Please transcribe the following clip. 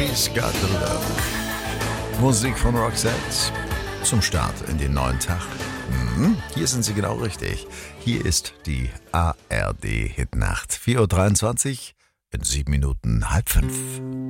She's Got the Look. Musik von Roxette zum Start in den neuen Tag. Hier sind Sie genau richtig. Hier ist die ARD Hitnacht. 4:23 Uhr, in 7 Minuten 4:30.